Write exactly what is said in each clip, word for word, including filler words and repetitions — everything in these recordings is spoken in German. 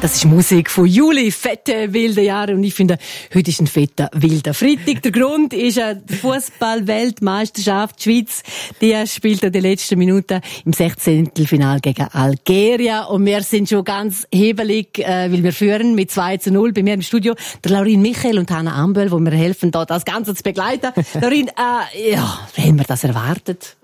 Das ist Musik von Juli, fette, wilde Jahre. Und ich finde, heute ist ein fetter, wilder Freitag. Der Grund ist eine Fußball-Weltmeisterschaft. Die Schweiz, die spielt in den letzten Minuten im Sechzehntelfinale gegen Algerien. Und wir sind schon ganz hebelig, äh, weil wir führen mit zwei zu null. Bei mir im Studio der Laurin Michel und Hanna Amböll, wo mir helfen, da das Ganze zu begleiten. Laurin, äh, ja, haben wir das erwartet?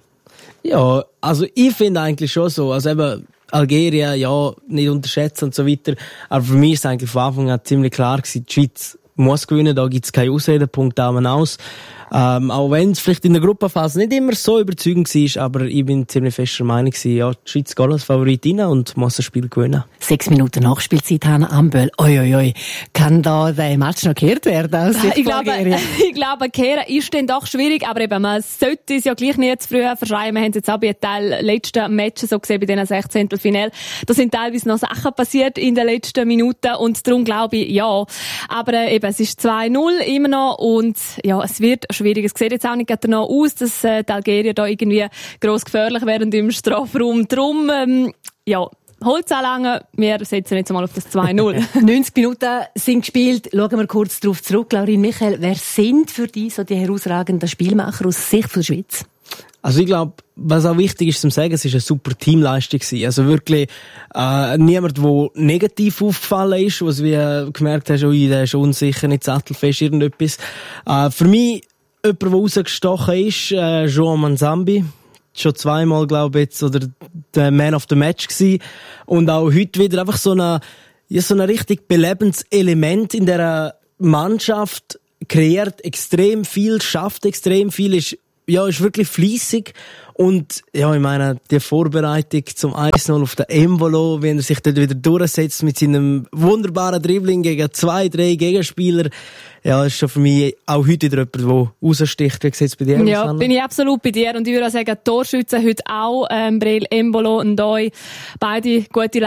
Ja, also ich finde eigentlich schon so, also eben Algerien, ja, nicht unterschätzen und so weiter, aber für mich ist eigentlich von Anfang an ziemlich klar gewesen, die Schweiz muss gewinnen, da gibt es keine Ausreden, Punkt Daumen aus. Ähm, auch wenn es vielleicht in der Gruppenphase nicht immer so überzeugend war, aber ich bin ziemlich fester Meinung gewesen, ja, die Schweiz geht als Favorit rein und muss das Spiel gewinnen. Sechs Minuten Nachspielzeit, Hanna Amböll. Oi, oi, oi. Kann da der Match noch gekehrt werden? Aus ich glaube, ich glaube, kehren ist dann doch schwierig, aber eben, man sollte es ja gleich nicht zu früh verschreien. Wir haben es jetzt auch bei den letzten Matches so gesehen, bei diesen Sechzehntelfinalen. Da sind teilweise noch Sachen passiert in den letzten Minuten und darum glaube ich, ja. Aber äh, eben, es ist zwei null immer noch und ja, es wird schwierig. Es sieht jetzt auch nicht noch aus, dass äh, die Algerier da irgendwie gross gefährlich wären im Strafraum. Drum, ähm, ja, Holz anlangen, wir setzen jetzt mal auf das zwei null. neunzig Minuten sind gespielt. Schauen wir kurz darauf zurück. Laurin Michel, wer sind für dich so die herausragenden Spielmacher aus Sicht der Schweiz? Also ich glaube, was auch wichtig ist zu sagen, es war eine super Teamleistung gewesen. Also wirklich äh, niemand, der negativ aufgefallen ist, was wir gemerkt haben, ui, der ist unsicher, nicht sattelfest, irgendetwas. Äh, für mich jemand, der rausgestochen ist, äh, João Manzambi. Schon zweimal, glaube ich, jetzt, oder der Man of the Match gewesen. Und auch heute wieder einfach so ein, ja, so ein richtig belebendes Element in dieser Mannschaft, kreiert extrem viel, schafft extrem viel, ist, ja, ist wirklich fleissig. Und, ja, ich meine, die Vorbereitung zum eins null auf den Embolo, wenn er sich dort wieder durchsetzt mit seinem wunderbaren Dribbling gegen zwei, drei Gegenspieler, ja, ist schon für mich auch heute wieder jemand, der raussticht. Wie sieht es bei dir aus? Ja, bin ich absolut bei dir. Und ich würde auch sagen, Torschützen heute auch, ähm, Breel, Embolo und Ndoi, beide gute